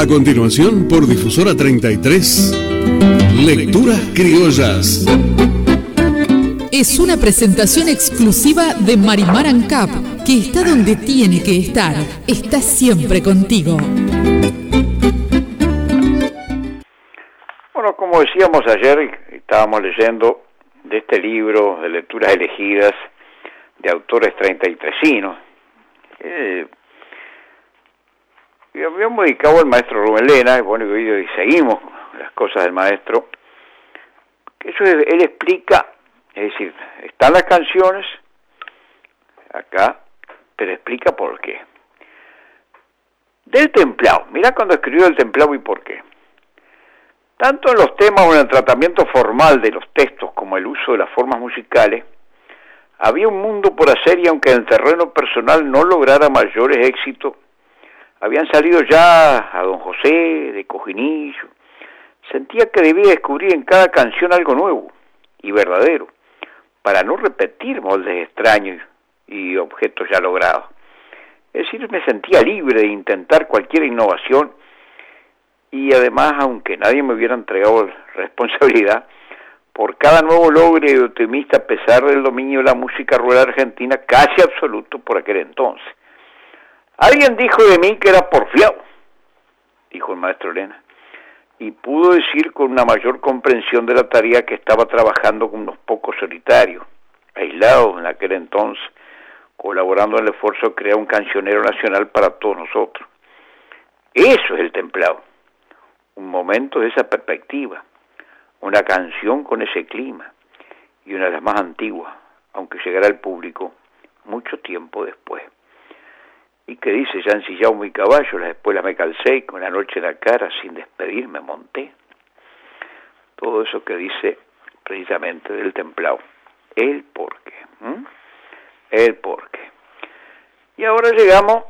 continuación, por Difusora 33, Lecturas Criollas. Es una presentación exclusiva de Marimar Ancap, que está donde tiene que estar. Está siempre contigo. Bueno, como decíamos ayer, estábamos leyendo de este libro de lecturas elegidas de autores 33inos. Y habíamos dedicado al maestro Rubén Lena, y bueno, y seguimos las cosas del maestro. Eso él explica, es decir, están las canciones acá, pero explica por qué. Del templado, mirá cuando escribió el templado y por qué. Tanto en los temas o en el tratamiento formal de los textos como el uso de las formas musicales, había un mundo por hacer, y aunque en el terreno personal no lograra mayores éxitos, habían salido ya a Don José, de Cojinillo. Sentía que debía descubrir en cada canción algo nuevo y verdadero, para no repetir moldes extraños y objetos ya logrados. Es decir, me sentía libre de intentar cualquier innovación, y además, aunque nadie me hubiera entregado responsabilidad, por cada nuevo logro y optimista, a pesar del dominio de la música rural argentina, casi absoluto por aquel entonces. Alguien dijo de mí que era porfiado, dijo el maestro Lena, y pudo decir con una mayor comprensión de la tarea que estaba trabajando con unos pocos solitarios, aislados en aquel entonces, colaborando en el esfuerzo de crear un cancionero nacional para todos nosotros. Eso es el templado, un momento de esa perspectiva, una canción con ese clima, y una de las más antiguas, aunque llegará al público mucho tiempo después. Y que dice, ya ensillado mi caballo, las espuelas me calcé, y con la noche en la cara, sin despedirme monté. Todo eso que dice precisamente del templado. El porqué. El porqué. Y ahora llegamos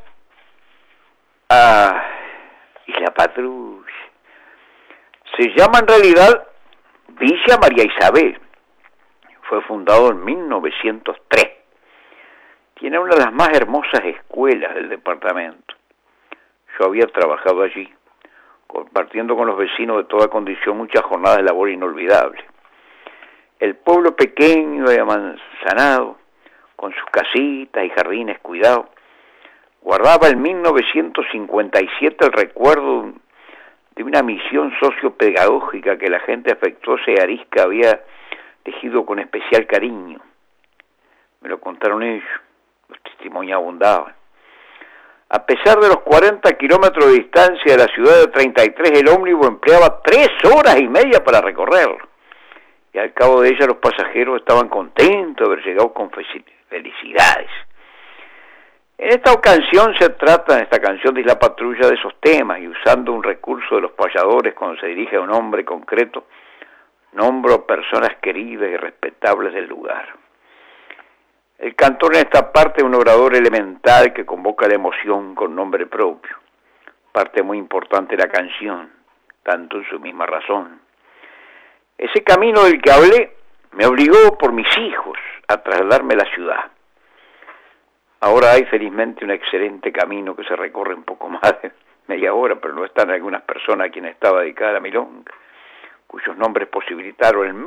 a Isla Patrulla. Se llama en realidad Villa María Isabel. Fue fundado en 1903. Tiene una de las más hermosas escuelas del departamento. Yo había trabajado allí, compartiendo con los vecinos de toda condición muchas jornadas de labor inolvidables. El pueblo pequeño y amanzanado, con sus casitas y jardines cuidados, guardaba en 1957 el recuerdo de una misión sociopedagógica que la gente afectuosa y arisca había tejido con especial cariño. Me lo contaron ellos. Los testimonios abundaban. A pesar de los 40 kilómetros de distancia de la ciudad de 33, el ómnibus empleaba 3 horas y media para recorrerlo. Y al cabo de ella los pasajeros estaban contentos de haber llegado con felicidades. En esta ocasión se trata, en esta canción de Isla Patrulla, de esos temas, y usando un recurso de los payadores cuando se dirige a un hombre concreto, nombro personas queridas y respetables del lugar. El cantor en esta parte es un orador elemental que convoca la emoción con nombre propio, parte muy importante de la canción, tanto en su misma razón. Ese camino del que hablé me obligó por mis hijos a trasladarme a la ciudad. Ahora hay felizmente un excelente camino que se recorre un poco más de media hora, pero no están algunas personas a quienes estaba dedicada la milonga, cuyos nombres posibilitaron en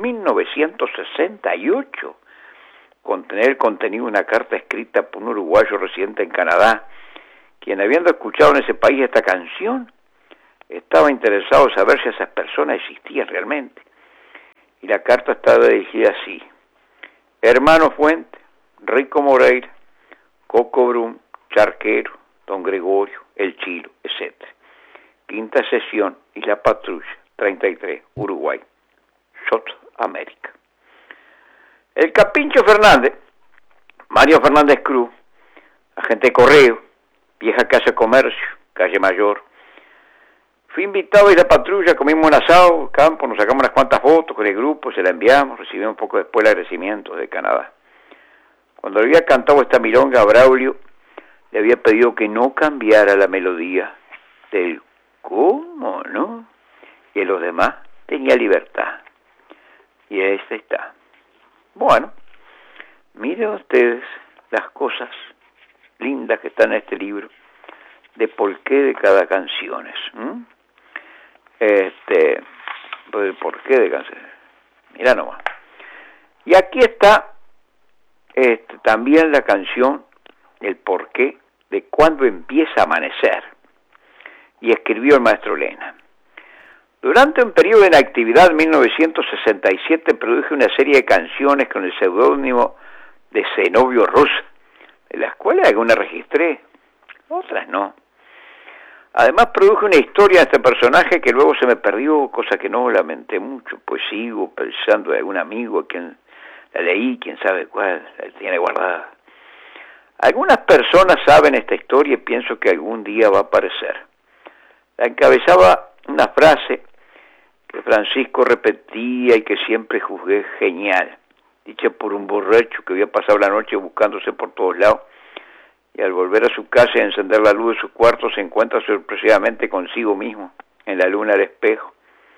1968 contener el contenido de una carta escrita por un uruguayo residente en Canadá, quien, habiendo escuchado en ese país esta canción, estaba interesado en saber si esas personas existían realmente. Y la carta estaba dirigida así: Hermano Fuente, Rico Moreira, Coco Brum, Charquero, Don Gregorio, El Chilo, etc. Quinta sesión, Isla Patrulla, 33, Uruguay, Sudamérica. El Capincho Fernández, Mario Fernández Cruz, agente de correo, vieja casa de comercio, calle Mayor. Fui invitado a Isla Patrulla, comimos un asado, campo, nos sacamos unas cuantas fotos con el grupo, se la enviamos, recibimos un poco después el agradecimiento de Canadá. Cuando le había cantado esta milonga a Braulio, le había pedido que no cambiara la melodía del ¿cómo no? Y en los demás tenía libertad. Y esta está. Bueno, miren ustedes las cosas lindas que están en este libro, de por qué de cada canción. ¿Por qué de cáncer? Mira nomás. Y aquí está también la canción, el porqué de cuando empieza a amanecer. Y escribió el maestro Lena. Durante un periodo de inactividad, en 1967, produje una serie de canciones con el seudónimo de Zenobio Rosa, de las cuales algunas registré, otras no. Además produje una historia de este personaje que luego se me perdió, cosa que no lamenté mucho, pues sigo pensando de algún amigo a quien la leí, quién sabe cuál, la tiene guardada. Algunas personas saben esta historia y pienso que algún día va a aparecer. La encabezaba una frase que Francisco repetía y que siempre juzgué genial, dicha por un borracho que había pasado la noche buscándose por todos lados, y al volver a su casa y encender la luz de su cuarto se encuentra sorpresivamente consigo mismo, en la luna del espejo.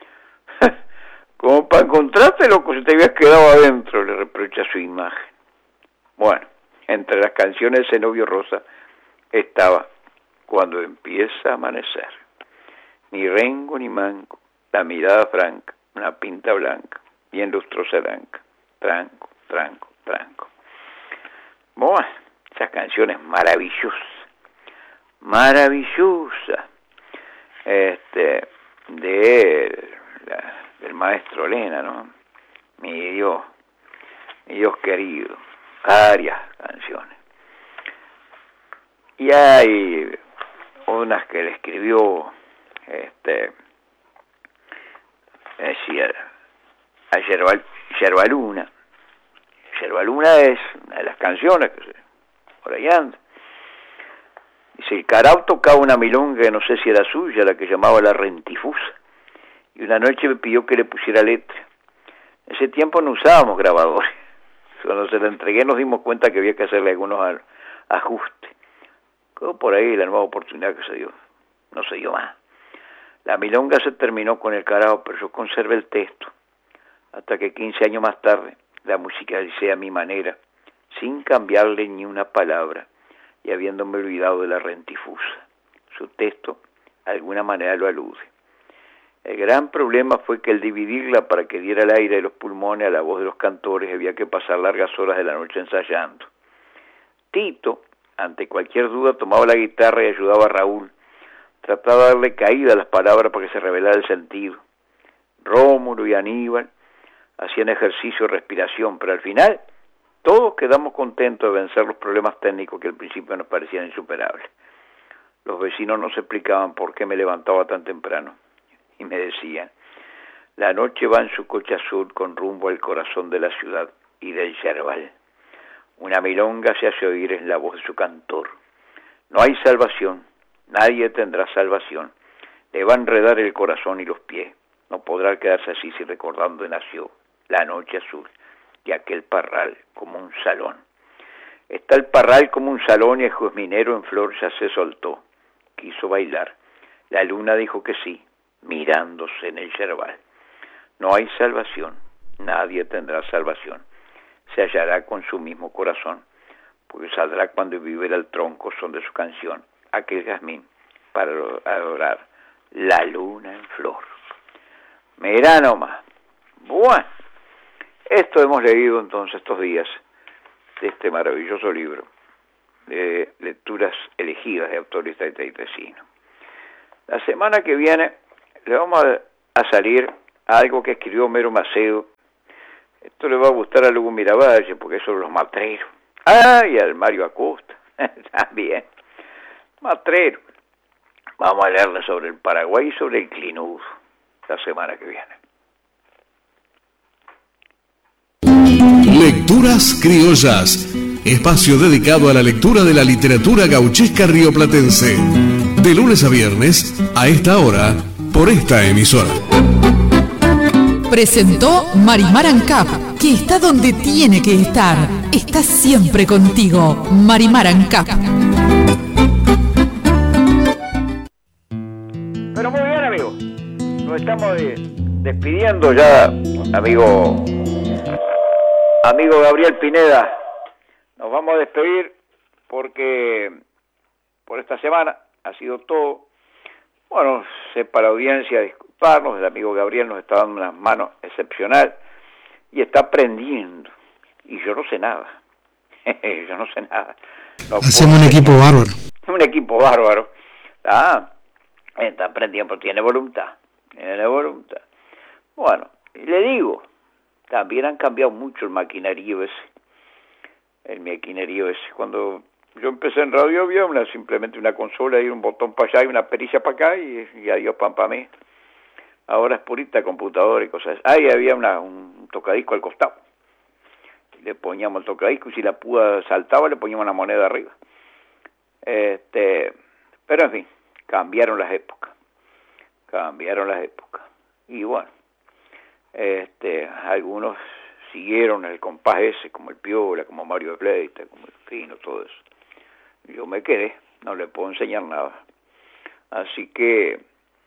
Como para encontrarte, loco, si te habías quedado adentro, le reprocha su imagen. Bueno, entre las canciones de Zenobio Rosa estaba Cuando empieza a amanecer. Ni rengo ni manco, la mirada franca, una pinta blanca, bien lustrosa blanca, tranco, tranco, tranco. Bueno, esas canciones maravillosas, del maestro Lena, ¿no? Mi Dios querido, varias canciones. Y hay unas que le escribió, a Yerbaluna. Yerbaluna es una de las canciones que por ahí anda. Dice, el Carao tocaba una milonga que no sé si era suya, la que llamaba La Rentifusa, y una noche me pidió que le pusiera letra. En ese tiempo no usábamos grabadores. Cuando se la entregué nos dimos cuenta que había que hacerle algunos ajustes. Quedó por ahí la nueva oportunidad que se dio. No se dio más. La milonga se terminó con el Carao, pero yo conservé el texto. Hasta que 15 años más tarde la musicalicé a mi manera, sin cambiarle ni una palabra, y habiéndome olvidado de La Rentifusa. Su texto, de alguna manera, lo alude. El gran problema fue que al dividirla para que diera el aire de los pulmones a la voz de los cantores, había que pasar largas horas de la noche ensayando. Tito, ante cualquier duda, tomaba la guitarra y ayudaba a Raúl. Trataba de darle caída a las palabras para que se revelara el sentido. Rómulo y Aníbal hacían ejercicio de respiración, pero al final todos quedamos contentos de vencer los problemas técnicos que al principio nos parecían insuperables. Los vecinos no se explicaban por qué me levantaba tan temprano y me decían, la noche va en su coche azul con rumbo al corazón de la ciudad y del yerbal. Una milonga se hace oír en la voz de su cantor. No hay salvación, nadie tendrá salvación. Le va a enredar el corazón y los pies. No podrá quedarse así si recordando nació la noche azul y aquel parral como un salón. Está el parral como un salón y el jazminero en flor ya se soltó. Quiso bailar. La luna dijo que sí, mirándose en el yerbal. No hay salvación, nadie tendrá salvación. Se hallará con su mismo corazón, porque saldrá cuando viviera el tronco son de su canción, aquel jazmín, para adorar la luna en flor. Mirá nomás. Bueno, esto hemos leído entonces estos días de este maravilloso libro de lecturas elegidas de autores taitesinos. La semana que viene le vamos a salir a algo que escribió Homero Macedo. Esto le va a gustar a Lugo Miravalle, porque es sobre los matreros. Y al Mario Acosta, también. Matrero. Vamos a leerle sobre el Paraguay y sobre el Clinudo la semana que viene. Lecturas Criollas, espacio dedicado a la lectura de la literatura gauchesca rioplatense. De lunes a viernes, a esta hora, por esta emisora. Presentó Marimar Ancap, que está donde tiene que estar. Está siempre contigo, Marimar Ancap. Pero muy bien, amigos. Nos estamos despidiendo ya, amigo Gabriel Pineda. Nos vamos a despedir porque por esta semana ha sido todo. Bueno, sepa la audiencia disculparnos, el amigo Gabriel nos está dando una mano excepcional y está aprendiendo. Y yo no sé nada. Yo no sé nada. No hacemos un equipo bárbaro. Un equipo bárbaro. Está aprendiendo, tiene voluntad. Tiene voluntad. Bueno, y le digo, también han cambiado mucho el maquinario ese. El maquinario ese. Cuando yo empecé en radio había simplemente una consola y un botón para allá y una perilla para acá y adiós pan para mí. Ahora es purita computadora y cosas. Ahí había un tocadisco al costado. Le poníamos el tocadisco y si la púa saltaba le poníamos una moneda arriba. Pero en fin, cambiaron las épocas. Y bueno, algunos siguieron el compás ese, como el Piola, como Mario de Pleita, como el Fino, todo eso. Yo me quedé, no le puedo enseñar nada. Así que,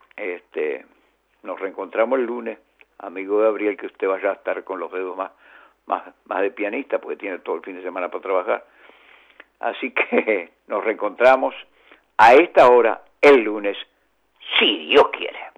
nos reencontramos el lunes, amigo Gabriel, que usted vaya a estar con los dedos más de pianista, porque tiene todo el fin de semana para trabajar. Así que nos reencontramos a esta hora el lunes, si Dios quiere.